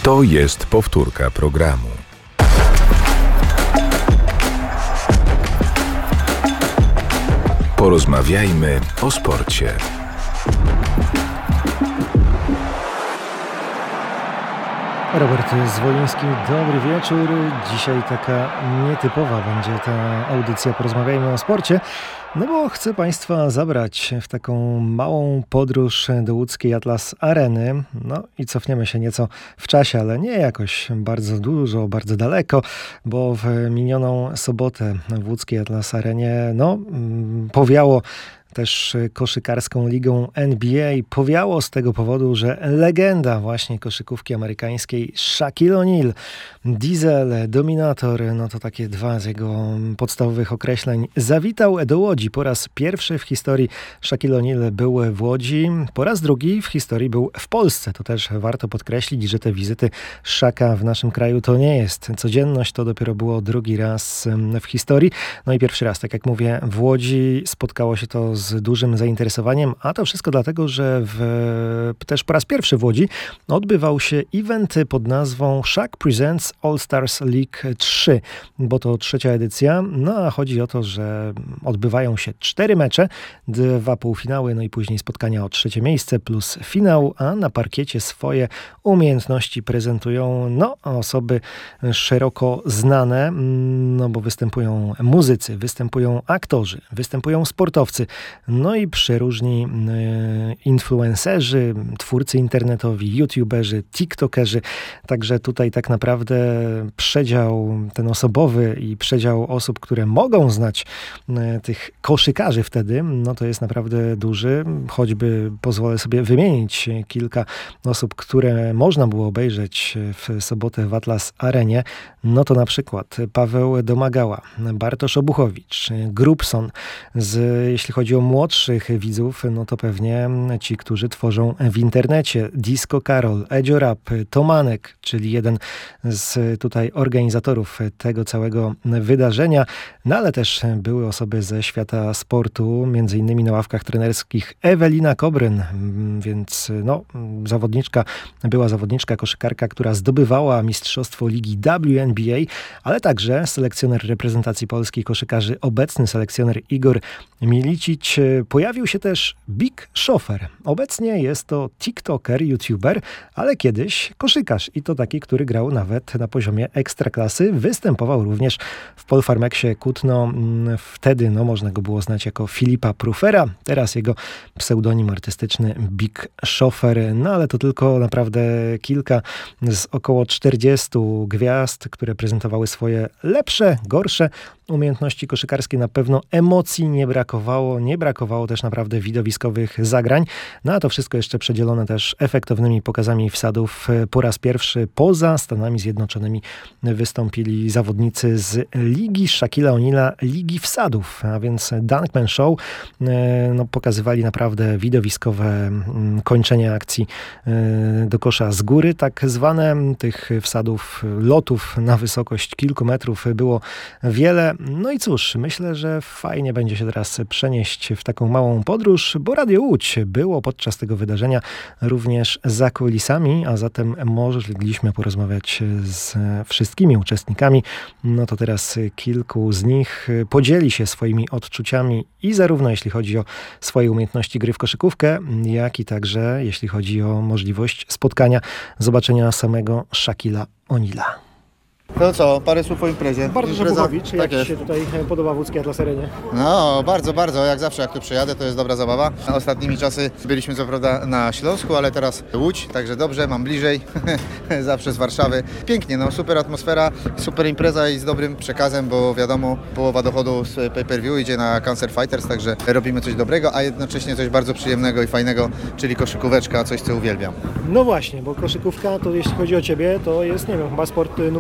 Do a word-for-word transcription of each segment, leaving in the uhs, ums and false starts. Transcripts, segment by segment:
To jest powtórka programu. Porozmawiajmy o sporcie. Robert Zwoliński, dobry wieczór. Dzisiaj taka nietypowa będzie ta audycja Porozmawiajmy o sporcie, no bo chcę Państwa zabrać w taką małą podróż do łódzkiej Atlas Areny. No i cofniemy się nieco w czasie, ale nie jakoś bardzo dużo, bardzo daleko, bo w minioną sobotę w łódzkiej Atlas Arenie no, powiało też koszykarską ligą N B A. Powiało z tego powodu, że legenda właśnie koszykówki amerykańskiej Shaquille O'Neal, Diesel, Dominator, no to takie dwa z jego podstawowych określeń, zawitał do Łodzi. Po raz pierwszy w historii Shaquille O'Neal był w Łodzi, po raz drugi w historii był w Polsce. To też warto podkreślić, że te wizyty Shaka w naszym kraju to nie jest codzienność, to dopiero było drugi raz w historii. No i pierwszy raz, tak jak mówię, w Łodzi spotkało się to z z dużym zainteresowaniem, a to wszystko dlatego, że w, też po raz pierwszy w Łodzi odbywał się event pod nazwą Shaq Presents All Stars League trzy, bo to trzecia edycja, no a chodzi o to, że odbywają się cztery mecze, dwa półfinały, no i później spotkania o trzecie miejsce plus finał, a na parkiecie swoje umiejętności prezentują no osoby szeroko znane, no bo występują muzycy, występują aktorzy, występują sportowcy, no i przeróżni influencerzy, twórcy internetowi, youtuberzy, tiktokerzy. Także tutaj tak naprawdę przedział ten osobowy i przedział osób, które mogą znać tych koszykarzy wtedy, no to jest naprawdę duży. Choćby pozwolę sobie wymienić kilka osób, które można było obejrzeć w sobotę w Atlas Arenie. No to na przykład Paweł Domagała, Bartosz Obuchowicz, Grubson. Z, jeśli chodzi o młodszych widzów, no to pewnie ci, którzy tworzą w internecie. Disco Karol, Edzio Rap, Tomanek, czyli jeden z tutaj organizatorów tego całego wydarzenia, no ale też były osoby ze świata sportu, między innymi na ławkach trenerskich Ewelina Kobryn, więc no, zawodniczka, była zawodniczka koszykarka, która zdobywała mistrzostwo ligi W N B A, ale także selekcjoner reprezentacji polskiej koszykarzy, obecny selekcjoner Igor Milicic. Pojawił się też Big Shoffer. Obecnie jest to tiktoker, youtuber, ale kiedyś koszykarz i to taki, który grał nawet na poziomie ekstraklasy. Występował również w Polfarmeksie Kutno. Wtedy no, można go było znać jako Filipa Prufera. Teraz jego pseudonim artystyczny Big Shoffer. No ale to tylko naprawdę kilka z około czterdziestu gwiazd, które prezentowały swoje lepsze, gorsze umiejętności koszykarskie. Na pewno emocji nie brakowało, nie brakowało też naprawdę widowiskowych zagrań. No a to wszystko jeszcze przedzielone też efektownymi pokazami wsadów. Po raz pierwszy poza Stanami Zjednoczonymi wystąpili zawodnicy z Ligi Shaquilla O'Neala, Ligi Wsadów, a więc Dunkman Show. No, pokazywali naprawdę widowiskowe kończenie akcji do kosza z góry, tak zwane. Tych wsadów, lotów na wysokość kilku metrów było wiele. No i cóż, myślę, że fajnie będzie się teraz przenieść w taką małą podróż, bo Radio Łódź było podczas tego wydarzenia również za kulisami, a zatem mogliśmy porozmawiać z wszystkimi uczestnikami. No to teraz kilku z nich podzieli się swoimi odczuciami i zarówno jeśli chodzi o swoje umiejętności gry w koszykówkę, jak i także jeśli chodzi o możliwość spotkania, zobaczenia samego Shaquilla O'Neala. To co, parę słów o imprezie. Bartosz Obuchowicz, jak Ci się tutaj podoba w łódzkiej Atlas Arenie? No, bardzo, bardzo. Jak zawsze, jak tu przyjadę, to jest dobra zabawa. Ostatnimi czasy byliśmy co prawda na Śląsku, ale teraz Łódź, także dobrze, mam bliżej. Zawsze z Warszawy. Pięknie, no super atmosfera, super impreza i z dobrym przekazem, bo wiadomo, połowa dochodu z pay-per-view idzie na Cancer Fighters, także robimy coś dobrego, a jednocześnie coś bardzo przyjemnego i fajnego, czyli koszykóweczka, coś co uwielbiam. No właśnie, bo koszykówka to jeśli chodzi o Ciebie, to jest, nie wiem, chyba sport numer jeden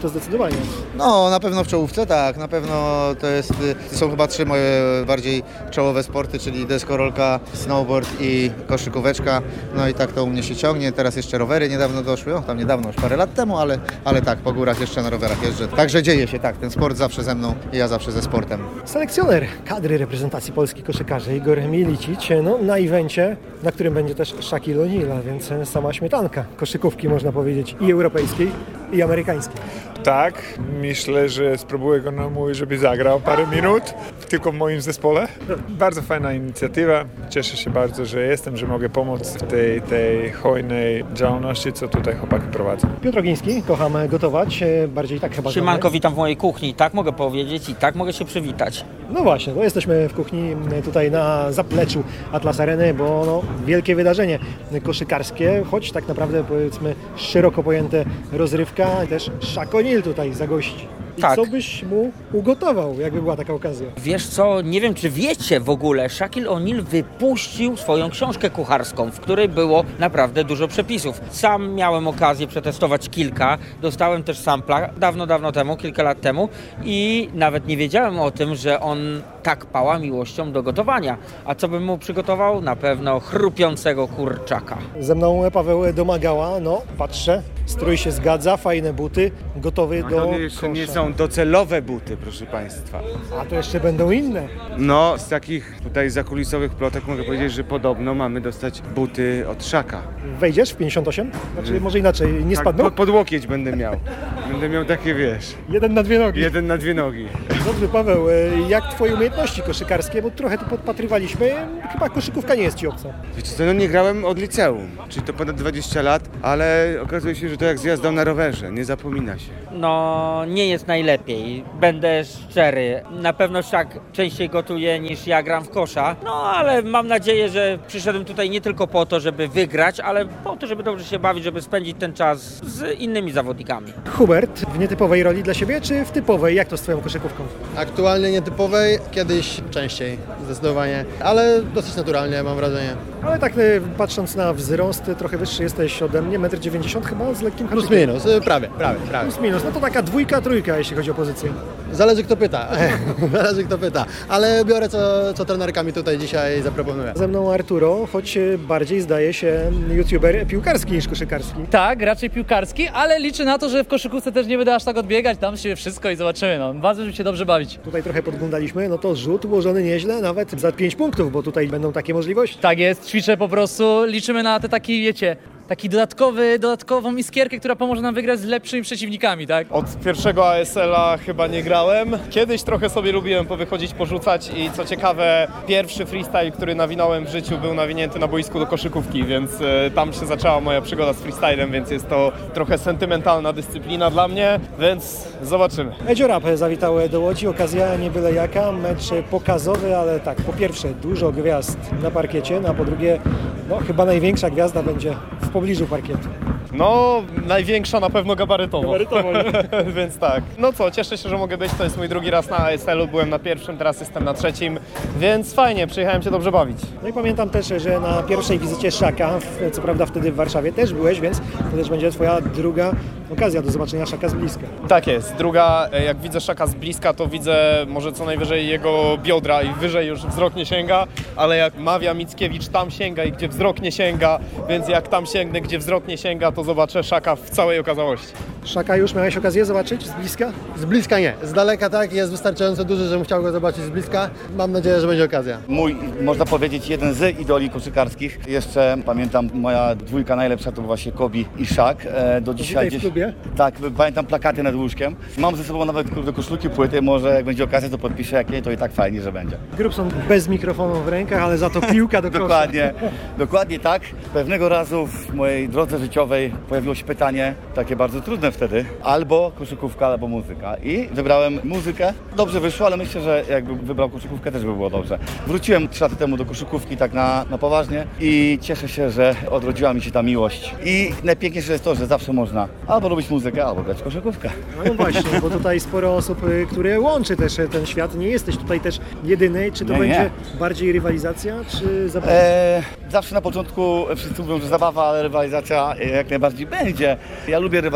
to zdecydowanie. No, na pewno w czołówce, tak, na pewno to jest, to są chyba trzy moje bardziej czołowe sporty, czyli deskorolka, snowboard i koszykóweczka, no i tak to u mnie się ciągnie, teraz jeszcze rowery niedawno doszły, no tam niedawno, już parę lat temu, ale, ale tak, po górach jeszcze na rowerach jeżdżę, także dzieje się, tak, ten sport zawsze ze mną i ja zawsze ze sportem. Selekcjoner kadry reprezentacji Polski koszykarzy Igor Milicic, no na evencie, na którym będzie też Shaquille O'Neal, więc sama śmietanka koszykówki można powiedzieć i europejskiej i amerykańskiej. Tak, myślę, że spróbuję go namówić, żeby zagrał parę minut, tylko w moim zespole. Bardzo fajna inicjatywa, cieszę się bardzo, że jestem, że mogę pomóc w tej, tej hojnej działalności, co tutaj chłopaki prowadzą. Piotr Ogiński, kocham gotować, bardziej tak chyba. Siemanko, witam w mojej kuchni, tak mogę powiedzieć i tak mogę się przywitać. No właśnie, bo jesteśmy w kuchni tutaj na zapleczu Atlas Areny, bo no, wielkie wydarzenie koszykarskie, choć tak naprawdę powiedzmy szeroko pojęte rozrywka, też Shaq O'Neal tutaj zagości. I tak. Co byś mu ugotował, jakby była taka okazja? Wiesz co, nie wiem czy wiecie w ogóle, Shaquille O'Neal wypuścił swoją książkę kucharską, w której było naprawdę dużo przepisów. Sam miałem okazję przetestować kilka, dostałem też sampla dawno, dawno temu, kilka lat temu i nawet nie wiedziałem o tym, że on tak pała miłością do gotowania. A co bym mu przygotował? Na pewno chrupiącego kurczaka. Ze mną Paweł Domagała, no patrzę, strój się zgadza, fajne buty, gotowy No, do to jeszcze kosza. nie są docelowe buty, proszę Państwa. A to jeszcze będą inne. No, z takich tutaj zakulisowych plotek mogę powiedzieć, że podobno mamy dostać buty od Shaq'a. Wejdziesz w pięćdziesiąt osiem? Znaczy może inaczej, nie Tak, spadną? pod, pod łokieć będę miał. Będę miał takie, wiesz, Jeden na dwie nogi. jeden na dwie nogi. Dobrze, Paweł, jak twoje umiejętności koszykarskie, bo trochę tu podpatrywaliśmy, chyba koszykówka nie jest ci obca. Wiecie co, no nie grałem od liceum, czyli to ponad dwadzieścia lat, ale okazuje się, że to jak z jazdą na rowerze, nie zapomina się. No, nie jest najlepiej, będę szczery. Na pewno Shaq częściej gotuje niż ja gram w kosza. No, ale mam nadzieję, że przyszedłem tutaj nie tylko po to, żeby wygrać, ale po to, żeby dobrze się bawić, żeby spędzić ten czas z innymi zawodnikami. Hubert, w nietypowej roli dla siebie, czy w typowej? Jak to z twoją koszykówką? Aktualnie nietypowej, kiedyś częściej, zdecydowanie, ale dosyć naturalnie mam wrażenie. Ale tak e, patrząc na wzrost, trochę wyższy jesteś ode mnie, metr dziewięćdziesiąt chyba z lekkim Plus haczykiem. minus, y, prawie, prawie, prawie. Plus minus, no to taka dwójka, trójka, jeśli chodzi o pozycję. Zależy kto pyta, zależy kto pyta, ale biorę co, co trenerka mi tutaj dzisiaj zaproponuje. Ze mną Arturo, choć bardziej zdaje się youtuber piłkarski niż koszykarski. Tak, raczej piłkarski, ale liczę na to, że w koszykówce też nie będę aż tak odbiegać, dam się wszystko i zobaczymy. No. Ważne, żeby się dobrze bawić. Tutaj trochę podglądaliśmy, no to rzut ułożony nieźle, nawet za pięć punktów, bo tutaj będą takie możliwości. Tak jest, ćwiczę po prostu, liczymy na te taki, wiecie, taki dodatkowy, dodatkową iskierkę, która pomoże nam wygrać z lepszymi przeciwnikami, tak? Od pierwszego A S L-a chyba nie grałem. Kiedyś trochę sobie lubiłem powychodzić, porzucać i co ciekawe, pierwszy freestyle, który nawinąłem w życiu, był nawinięty na boisku do koszykówki, więc e, tam się zaczęła moja przygoda z freestylem, więc jest to trochę sentymentalna dyscyplina dla mnie, więc zobaczymy. Edzio Rap zawitał do Łodzi, okazja nie byle jaka, mecz pokazowy, ale tak, po pierwsze dużo gwiazd na parkiecie, no a po drugie, no chyba największa gwiazda będzie w pobliżu parkietu. No, największa na pewno gabarytowo. Gabarytowo, Więc tak. No co, cieszę się, że mogę być. To jest mój drugi raz na A S L-u. Byłem na pierwszym, teraz jestem na trzecim. Więc fajnie, przyjechałem się dobrze bawić. No i pamiętam też, że na pierwszej wizycie Shaq'a, w- co prawda wtedy w Warszawie też byłeś, więc to też będzie twoja druga okazja do zobaczenia Shaq'a z bliska. Tak jest. Druga, jak widzę Shaq'a z bliska, to widzę może co najwyżej jego biodra i wyżej już wzrok nie sięga, ale jak mawia Mickiewicz, tam sięga i gdzie wzrok nie sięga, więc jak tam sięgnę, gdzie wzrok nie sięga, to zobaczę Shaq'a w całej okazałości. Shaq'a już miałeś okazję zobaczyć z bliska? Z bliska nie, z daleka tak, jest wystarczająco duży, żebym chciał go zobaczyć z bliska. Mam nadzieję, że będzie okazja. Mój, można powiedzieć, jeden z idoli koszykarskich. Jeszcze pamiętam, moja dwójka najlepsza to właśnie Kobe i Shaq. E, do dzisiaj tutaj w klubie? Tak, pamiętam plakaty nad łóżkiem. Mam ze sobą nawet kurde, koszulki, płyty, może jak będzie okazja, to podpiszę jakie, to i tak fajnie, że będzie. Grubson bez mikrofonu w rękach, ale za to piłka do kosza. Dokładnie, dokładnie tak. Pewnego razu w mojej drodze życiowej pojawiło się pytanie, takie bardzo trudne wtedy, albo koszykówka, albo muzyka. I wybrałem muzykę. Dobrze wyszło, ale myślę, że jakbym wybrał koszykówkę, też by było dobrze. Wróciłem trzy lata temu do koszykówki tak na, na poważnie i cieszę się, że odrodziła mi się ta miłość. I najpiękniejsze jest to, że zawsze można albo robić muzykę, albo grać w koszykówkę. No właśnie, bo tutaj sporo osób, y, które łączy też ten świat. Nie jesteś tutaj też jedyny. Czy to Nie, będzie nie. bardziej rywalizacja, czy zabawa? Eee, zawsze na początku wszyscy mówią, że zabawa, ale rywalizacja jak najbardziej będzie. Ja lubię rywalizować,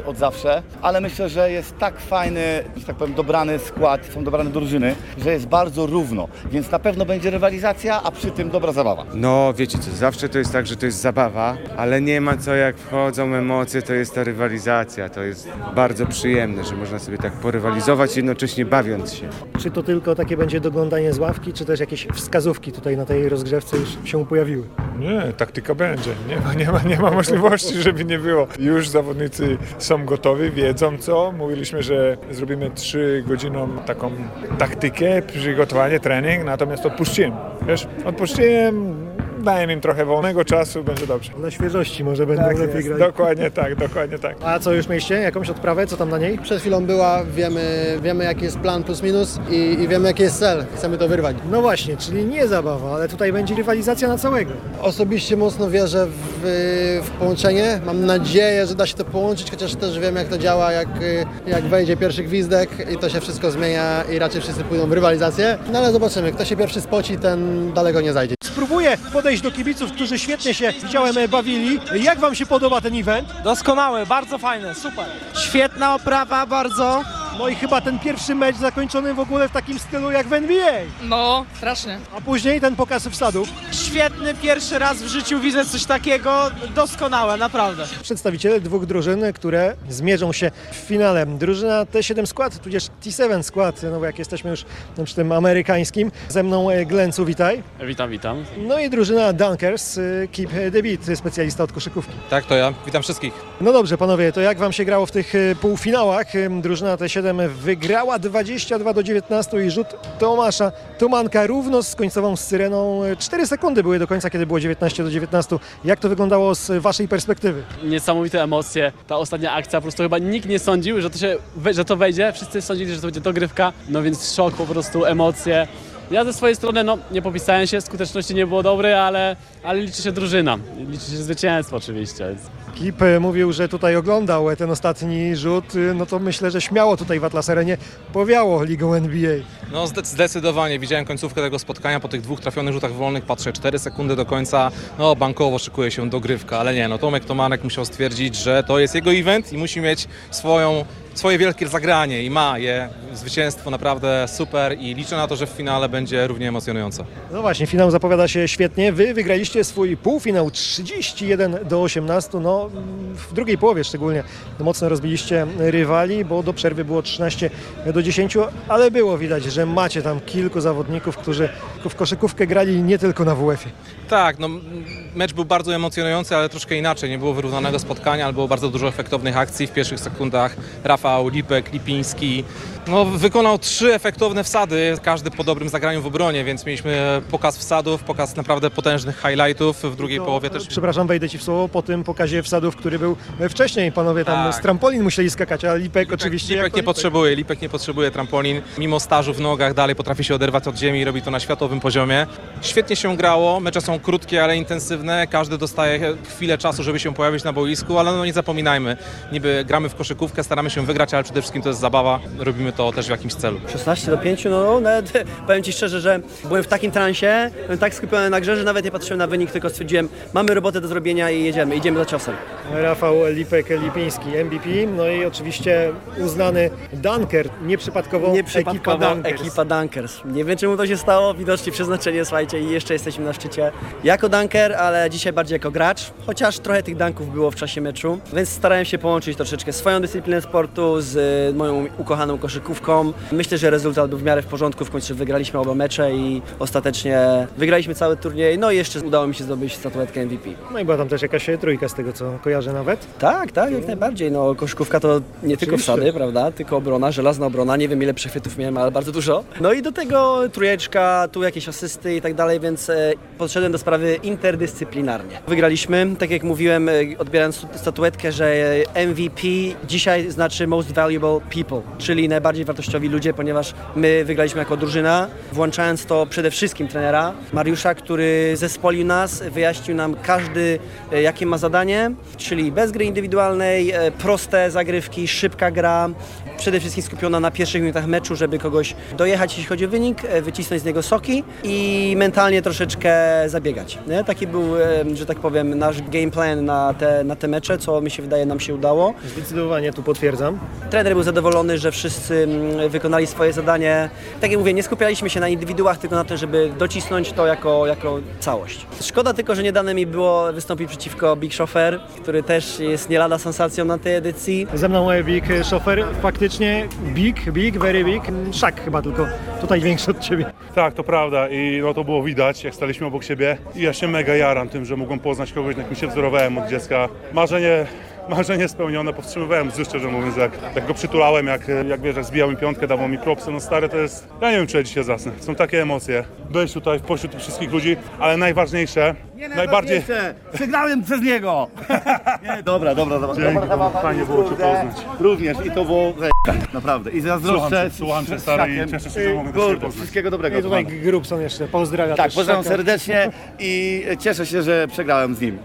od zawsze, ale myślę, że jest tak fajny, że tak powiem, dobrany skład, są dobrane drużyny, że jest bardzo równo, więc na pewno będzie rywalizacja, a przy tym dobra zabawa. No wiecie co, zawsze to jest tak, że to jest zabawa, ale nie ma co jak wchodzą emocje, to jest ta rywalizacja, to jest bardzo przyjemne, że można sobie tak porywalizować jednocześnie bawiąc się. Czy to tylko takie będzie doglądanie z ławki, czy też jakieś wskazówki tutaj na tej rozgrzewce już się pojawiły? Nie, taktyka będzie. Nie ma, nie ma, nie ma możliwości, żeby nie było. Już zawodnicy są gotowi, wiedzą co. Mówiliśmy, że zrobimy trzy godziną taką taktykę, przygotowanie, trening, natomiast odpuściłem. Wiesz, odpuściłem, dałem im trochę wolnego czasu, będzie dobrze. Dla świeżości może będą Tak lepiej jest, grać. dokładnie tak, dokładnie tak. A co, już mieliście jakąś odprawę? Co tam na niej? Przed chwilą była, wiemy, wiemy jaki jest plan plus minus i, i wiemy jaki jest cel. Chcemy to wyrwać. No właśnie, czyli nie zabawa, ale tutaj będzie rywalizacja na całego. Osobiście mocno wierzę w, w połączenie. Mam nadzieję, że da się to połączyć, chociaż też wiem jak to działa, jak, jak wejdzie pierwszy gwizdek i to się wszystko zmienia i raczej wszyscy pójdą w rywalizację. No ale zobaczymy, kto się pierwszy spoci, ten daleko nie zajdzie. Spróbuję podejść do kibiców, którzy świetnie się widziałem bawili. Jak wam się podoba ten event? Doskonałe, bardzo fajne, super. Świetna oprawa, bardzo. No i chyba ten pierwszy mecz zakończony w ogóle w takim stylu jak w N B A. No, strasznie. A później ten pokaz wsadów. Świetny, pierwszy raz w życiu widzę coś takiego, doskonałe, naprawdę. Przedstawiciele dwóch drużyn, które zmierzą się w finale. Drużyna T siedem skład, tudzież T siedem skład, no bo jak jesteśmy już przy tym amerykańskim. Ze mną Glencu, witaj. Witam, witam. No i drużyna Dunkers, Keep the Beat, specjalista od koszykówki. Tak, to ja. Witam wszystkich. No dobrze, panowie, to jak wam się grało w tych półfinałach? Drużyna T siedem wygrała dwadzieścia dwa do dziewiętnastu i rzut Tomasza Tomanka równo z końcową syreną. cztery sekundy były do końca, kiedy było dziewiętnaście do dziewiętnastu. Jak to wyglądało z waszej perspektywy? Niesamowite emocje. Ta ostatnia akcja, po prostu chyba nikt nie sądził, że to, się, że to wejdzie. Wszyscy sądzili, że to będzie dogrywka. No więc szok, po prostu emocje. Ja ze swojej strony no, nie popisałem się, skuteczności nie było dobrej, ale, ale liczy się drużyna. Liczy się zwycięstwo oczywiście. Kip mówił, że tutaj oglądał ten ostatni rzut, no to myślę, że śmiało tutaj w Atlas Arenie powiało ligą N B A. No zdecydowanie, widziałem końcówkę tego spotkania, po tych dwóch trafionych rzutach wolnych, patrzę cztery sekundy do końca, no bankowo szykuje się dogrywka, ale nie, no Tomek Tomanek musiał stwierdzić, że to jest jego event i musi mieć swoją swoje wielkie zagranie i ma je. Zwycięstwo naprawdę super i liczę na to, że w finale będzie równie emocjonujące. No właśnie, finał zapowiada się świetnie. Wy wygraliście swój półfinał trzydzieści jeden do osiemnastu. No w drugiej połowie szczególnie mocno rozbiliście rywali, bo do przerwy było trzynaście do dziesięciu, ale było widać, że macie tam kilku zawodników, którzy w koszykówkę grali nie tylko na W F-ie. Tak, no mecz był bardzo emocjonujący, ale troszkę inaczej. Nie było wyrównanego spotkania, ale było bardzo dużo efektownych akcji w pierwszych sekundach. Rafał, Lipek, Lipiński. No, wykonał trzy efektowne wsady, każdy po dobrym zagraniu w obronie, więc mieliśmy pokaz wsadów, pokaz naprawdę potężnych highlightów w drugiej no, połowie też. Przepraszam, wejdę ci w słowo, po tym pokazie wsadów, który był wcześniej, panowie tam tak. z trampolin musieli skakać, a Lipek, Lipek oczywiście... Lipek nie Lipek? potrzebuje, Lipek nie potrzebuje trampolin, mimo stażu w nogach dalej potrafi się oderwać od ziemi i robi to na światowym poziomie. Świetnie się grało, mecze są krótkie, ale intensywne, każdy dostaje chwilę czasu, żeby się pojawić na boisku, ale no nie zapominajmy, niby gramy w koszykówkę, staramy się wygrać, ale przede wszystkim to jest zabawa, robimy to też w jakimś celu. szesnaście do pięciu, no nawet powiem ci szczerze, że byłem w takim transie, byłem tak skupiony na grze, że nawet nie patrzyłem na wynik, tylko stwierdziłem, mamy robotę do zrobienia i jedziemy, idziemy za ciosem. Rafał Lipek, Lipiński, M V P, no i oczywiście uznany Dunker, nieprzypadkowo, nieprzypadkowo ekipa Dunkers. ekipa Dunkers. Nie wiem czemu to się stało, widocznie przeznaczenie, słuchajcie, i jeszcze jesteśmy na szczycie jako Dunker, ale dzisiaj bardziej jako gracz, chociaż trochę tych dunków było w czasie meczu, więc starałem się połączyć troszeczkę swoją dyscyplinę sportu z moją ukochaną koszykówką. Myślę, że rezultat był w miarę w porządku, w końcu wygraliśmy oba mecze i ostatecznie wygraliśmy cały turniej, no i jeszcze udało mi się zdobyć statuetkę M V P. No i była tam też jakaś trójka z tego, co kojarzę nawet. Tak, tak, jak najbardziej. No, koszykówka to nie tylko wsady, prawda, tylko obrona, żelazna obrona, nie wiem ile przechwytów miałem, ale bardzo dużo. No i do tego trójeczka, tu jakieś asysty i tak dalej, więc e, podszedłem do sprawy interdyscyplinarnie. Wygraliśmy, tak jak mówiłem, odbierając statuetkę, że M V P dzisiaj znaczy Most Valuable People, czyli najbardziej wartościowi ludzie, ponieważ my wygraliśmy jako drużyna, włączając to przede wszystkim trenera Mariusza, który zespolił nas, wyjaśnił nam każdy jakie ma zadanie, czyli bez gry indywidualnej, proste zagrywki, szybka gra, przede wszystkim skupiona na pierwszych minutach meczu, żeby kogoś dojechać, jeśli chodzi o wynik, wycisnąć z niego soki i mentalnie troszeczkę zabiegać. Nie? Taki był, że tak powiem, nasz game plan na te, na te mecze, co mi się wydaje nam się udało. Zdecydowanie tu potwierdzam. Trener był zadowolony, że wszyscy wykonali swoje zadanie. Tak jak mówię, nie skupialiśmy się na indywiduach, tylko na tym, żeby docisnąć to jako, jako całość. Szkoda tylko, że nie dane mi było wystąpić przeciwko Big Chauffeur, który też jest nie lada sensacją na tej edycji. Ze mną Big Chauffeur, faktycznie big, big, very big. Szak chyba tylko tutaj większy od ciebie. Tak, to prawda i no to było widać, jak staliśmy obok siebie i ja się mega jaram tym, że mogłem poznać kogoś, na kim się wzorowałem od dziecka. Marzenie Marzenie spełnione, powstrzymywałem łzy, szczerze mówiąc, jak, jak go przytulałem, jak, jak wiesz, jak zbijał mi piątkę, dawał mi propsy, no stary, to jest, ja nie wiem, czy ja dzisiaj zasnę, są takie emocje, być tutaj pośród tych wszystkich ludzi, ale najważniejsze, nie najbardziej... Przegrałem przez niego! nie, dobra, dobra, dobra. Dzięki, dobra, fajnie było cię poznać. Również i to było naprawdę. I zazdroszczę. Słucham cię, stary, i cieszę się, że mogę do ciebie poznać. Wszystkiego dobrego. I tutaj Grubson jeszcze pozdrawia. Tak, też pozdrawiam Szaka. serdecznie i cieszę się, że przegrałem z nim.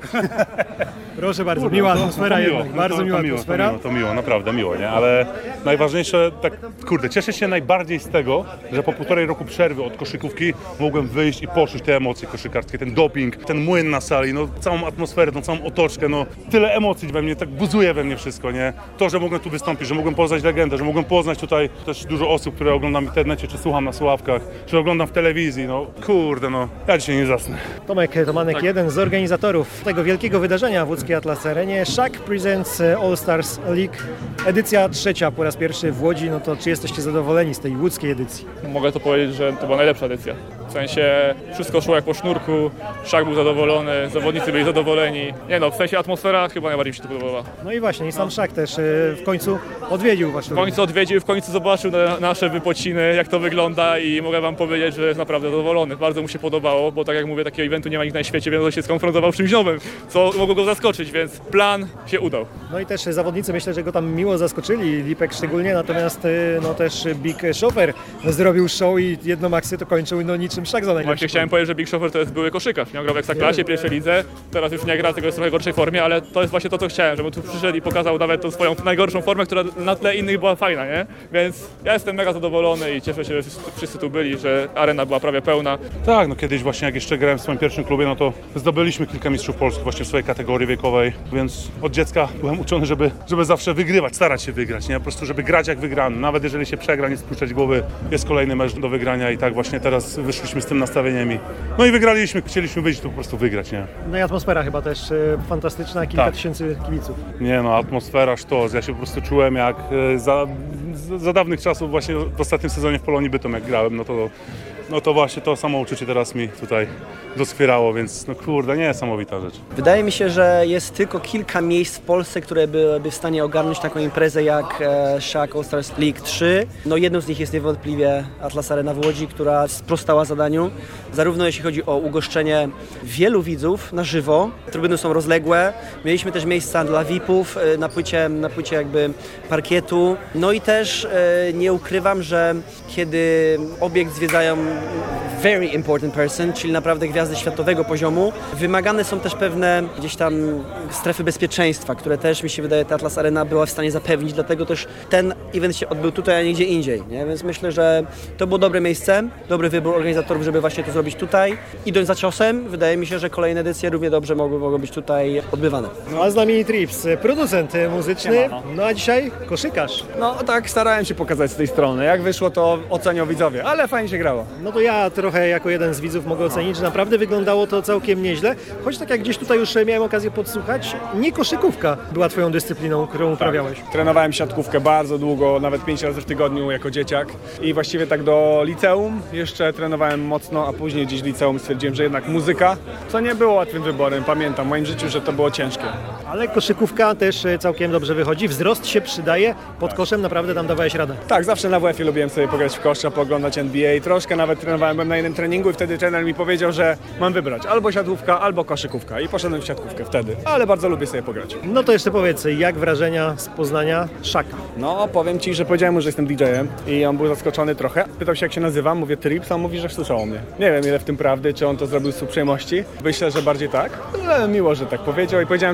Proszę bardzo, miła atmosfera jednak, bardzo miła atmosfera. To miło, to miło, naprawdę miło, nie? Ale najważniejsze, tak, kurde, cieszę się najbardziej z tego, że po półtorej roku przerwy od koszykówki mogłem wyjść i poczuć te emocje koszykarskie, ten doping, ten młyn na sali, no całą atmosferę, tą całą otoczkę, no tyle emocji we mnie, tak buzuje we mnie wszystko, nie? To, że mogłem tu wystąpić, że mogłem poznać legendę, że mogłem poznać tutaj też dużo osób, które oglądam w internecie, czy słucham na słuchawkach, czy oglądam w telewizji, no kurde, no ja dzisiaj nie zasnę. Tomek Tomanek, Tak. jeden z organizatorów tego wielkiego wydarzenia w łódzkiej Atlas Arenie. Shaq Presents All Stars League, edycja trzecia po raz pierwszy w Łodzi. No to czy jesteście zadowoleni z tej łódzkiej edycji? Mogę to powiedzieć, że to była najlepsza edycja. W sensie wszystko szło jak po sznurku, Shaq był zadowolony, zawodnicy byli zadowoleni. Nie no, w sensie atmosfera chyba najbardziej mi się to podobała. No i właśnie, i sam Shaq też e, w końcu odwiedził was. W końcu odwiedził, w końcu zobaczył na, nasze wypociny, jak to wygląda i mogę wam powiedzieć, że jest naprawdę zadowolony. Bardzo mu się podobało, bo tak jak mówię, takiego eventu nie ma nigdy na świecie, więc on się skonfrontował z czymś nowym, co mogło go zaskoczyć, więc plan się udał. No i też zawodnicy myślę, że go tam miło zaskoczyli, Lipek szczególnie, natomiast e, no też Big Chauffeur zrobił show i jedną akcję to kończył no niczym Shaq za najlepszy. Właśnie chciałem powiedzieć, że Big Chauffeur to jest były koszykarz. Miał grał w Ekstraklasie, pierwszej lidze, teraz już nie gra, tylko jest w trochę gorszej formie, ale to jest właśnie to, co chciałem, żeby tu przyszedł i pokazał nawet tą swoją najgorszą formę, która na tle innych była fajna, nie? Więc ja jestem mega zadowolony i cieszę się, że wszyscy tu byli, że arena była prawie pełna. Tak, no kiedyś właśnie jak jeszcze grałem w swoim pierwszym klubie, no to zdobyliśmy kilka mistrzów Polski właśnie w swojej kategorii wiekowej, więc od dziecka byłem uczony, żeby, żeby zawsze wygrywać, starać się wygrać, nie? Po prostu, żeby grać jak wygrany. Nawet jeżeli się przegra, nie spuszczać głowy, jest kolejny mecz do wygrania i tak właśnie teraz wyszliśmy z tym nastawieniem i no i wygraliśmy, chcieliśmy wyjść tu po prostu wygrać, nie? No i atmosfera chyba też e, fantastyczna, kilka Tak. tysięcy kibiców. Nie no, atmosfera, sztos. Ja się po prostu czułem jak e, za, za dawnych czasów właśnie w ostatnim sezonie w Polonii Bytom jak grałem, no to, no to właśnie to samo uczucie teraz mi tutaj doskwierało, więc no kurde, niesamowita rzecz. Wydaje mi się, że jest tylko kilka miejsc w Polsce, które byłyby w stanie ogarnąć taką imprezę jak e, Shaq All Stars League trzy. No jedną z nich jest niewątpliwie Atlas Arena w Łodzi, która sprostała zadaniu, zarówno jeśli chodzi o ugoszczenie wielu widzów na żywo, trybuny są rozległe, mieliśmy też miejsca dla V I P-ów e, na płycie, na płycie jakby parkietu, no i też e, nie ukrywam, że kiedy obiekt zwiedzają very important person, czyli naprawdę gwiazdy światowego poziomu. Wymagane są też pewne gdzieś tam strefy bezpieczeństwa, które też mi się wydaje, ta Atlas Arena była w stanie zapewnić, dlatego też ten event się odbył tutaj, a nie gdzie indziej, nie? Więc myślę, że to było dobre miejsce, dobry wybór organizatorów, żeby właśnie to zrobić tutaj. Idąc za ciosem, wydaje mi się, że kolejne edycje równie dobrze mogły, mogły być tutaj odbywane. No a z nami Trips, producent muzyczny, no a dzisiaj koszykarz. No tak, starałem się pokazać z tej strony. Jak wyszło, to ocenią widzowie, ale fajnie się grało. No to ja trochę jako jeden z widzów mogę ocenić, że naprawdę wyglądało to całkiem nieźle, choć tak jak gdzieś tutaj już miałem okazję podsłuchać, nie koszykówka była twoją dyscypliną, którą uprawiałeś. Trenowałem siatkówkę bardzo długo, nawet pięć razy w tygodniu jako dzieciak i właściwie tak do liceum jeszcze trenowałem mocno, a później gdzieś w liceum stwierdziłem, że jednak muzyka, co nie było łatwym wyborem, pamiętam w moim życiu, że to było ciężkie. Ale koszykówka też całkiem dobrze wychodzi, wzrost się przydaje, pod koszem naprawdę tam dawałeś radę. Tak, zawsze na W F-ie lubiłem sobie pograć w kosza, pooglądać N B A, troszkę nawet trenowałem, byłem na jednym treningu i wtedy trener mi powiedział, że mam wybrać albo siatkówka, albo koszykówka i poszedłem w siatkówkę wtedy, ale bardzo lubię sobie pograć. No to jeszcze powiedz, jak wrażenia z Poznania Shaq'a? No, powiem Ci, że powiedziałem mu, że jestem D J-em i on był zaskoczony trochę. Pytał się, jak się nazywam, mówię Trips, a on mówi, że słyszał o mnie. Nie wiem, ile w tym prawdy, czy on to zrobił z uprzejmości. Myślę, że bardziej tak, ale miło, że tak powiedział i powiedziałem, żebyśmy zrobili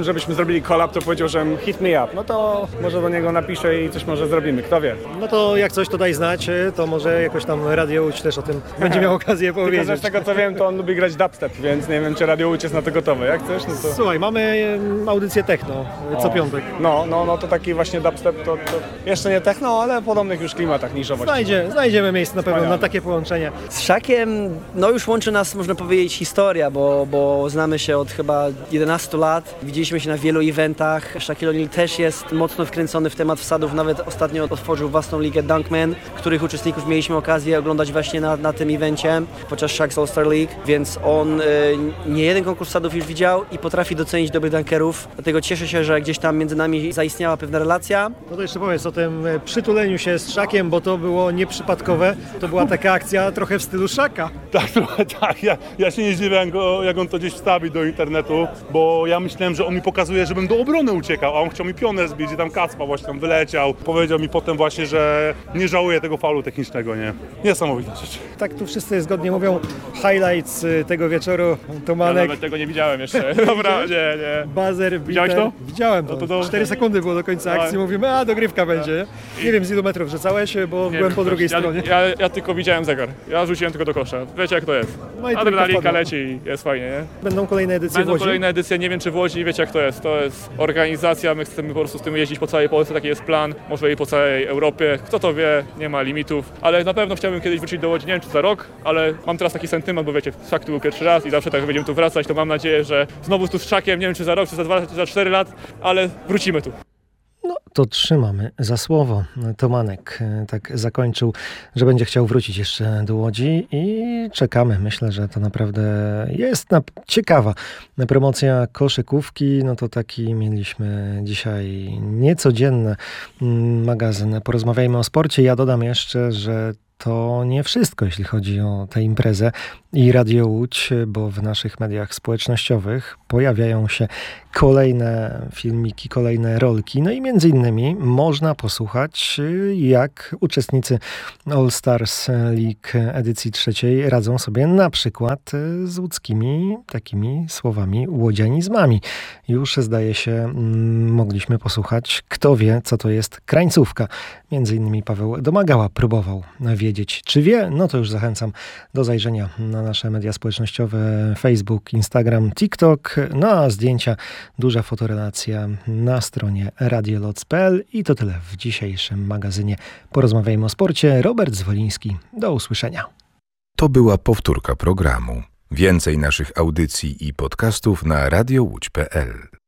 zrobili collab, to powiedział, że hit me up. No to może do niego napiszę i coś może zrobimy, kto wie. No to jak coś to daj znać, to może jakoś tam Radio Łódź też o tym będzie miał okazję powiedzieć. Tylko, że z tego co wiem, to on lubi grać dubstep, więc nie wiem, czy Radio Łódź jest na to gotowe. Jak chcesz, no to... Słuchaj, mamy audycję techno co O. piątek. No, no, no to taki właśnie dubstep, to, to jeszcze nie techno, ale w podobnych już klimatach niszowości. Znajdzie, znajdziemy miejsce na pewno Wspaniale. na takie połączenie. Z Szakiem, no już łączy nas, można powiedzieć, historia, bo, bo znamy się od chyba jedenastu lat. Widzieliśmy się na wielu eventach. Shaquille O'Neal też jest mocno wkręcony w temat wsadów. Nawet ostatnio otworzył własną ligę Dunkman, których uczestników mieliśmy okazję oglądać właśnie na, na tym evencie podczas Shaq's All-Star League, więc on y, nie jeden konkurs wsadów już widział i potrafi docenić dobrych dunkerów. Dlatego cieszę się, że gdzieś tam między nami zaistniała pewna relacja. No to jeszcze powiedz o tym przytuleniu się z Szakiem, bo to było nieprzypadkowe. To była taka akcja trochę w stylu Szaka. Tak, trochę tak. Ja, ja się nie zdziwię, jak, go, jak on to gdzieś wstawi do internetu, bo ja myślałem, że on mi pokazuje, żebym do obrony uciekał, a on chciał mi pionę zbić i tam Kacpa właśnie tam wyleciał. Powiedział mi potem właśnie, że nie żałuje tego faulu technicznego, nie? Niesamowita rzecz. Tak tu wszyscy zgodnie mówią, highlights tego wieczoru, Tomanek. Ja nawet tego nie widziałem jeszcze. Dobra, nie, nie. Bazer, Widziałeś to? Widziałem to. No to dobrze. cztery sekundy było do końca akcji, mówimy, a dogrywka będzie. Nie wiem z ilu metrów rzucałeś, bo Nie byłem wiem, po drugiej ja, stronie. Ja, ja tylko widziałem zegar. Ja rzuciłem tylko do kosza. Wiecie jak to jest. No i Adrenalinka trójka leci i jest fajnie, nie? Będą kolejne edycje Będą w Łodzi. kolejne edycje, nie wiem czy w Łodzi, wiecie jak to jest. To jest organizacja, my chcemy po prostu z tym jeździć po całej Polsce, taki jest plan. Może i po całej Europie. Kto to wie, nie ma limitów. Ale na pewno chciałbym kiedyś wrócić do Łodzi, nie wiem czy za rok, ale mam teraz taki sentyment, bo wiecie, Szak tu był pierwszy raz i zawsze tak będziemy tu wracać, to mam nadzieję, że znowu tu z Szakiem, nie wiem czy za rok, czy za dwa, czy za cztery lat, ale wrócimy tu. No to trzymamy za słowo. Tomanek tak zakończył, że będzie chciał wrócić jeszcze do Łodzi i czekamy. Myślę, że to naprawdę jest na... ciekawa promocja koszykówki. No to taki mieliśmy dzisiaj niecodzienny magazyn. Porozmawiajmy o sporcie. Ja dodam jeszcze, że to nie wszystko, jeśli chodzi o tę imprezę i Radio Łódź, bo w naszych mediach społecznościowych pojawiają się kolejne filmiki, kolejne rolki. No i między innymi można posłuchać, jak uczestnicy All Stars League edycji trzeciej radzą sobie na przykład z łódzkimi takimi słowami łodzianizmami. Już zdaje się mogliśmy posłuchać, kto wie, co to jest krańcówka. Między innymi Paweł Domagała próbował wiedzieć, czy wie. No to już zachęcam do zajrzenia na nasze media społecznościowe Facebook, Instagram, TikTok. No a zdjęcia, duża fotorelacja na stronie radioloc kropka p l i to tyle w dzisiejszym magazynie Porozmawiajmy o sporcie. Robert Zwoliński. Do usłyszenia. To była powtórka programu. Więcej naszych audycji i podcastów na radiowódź kropka p l.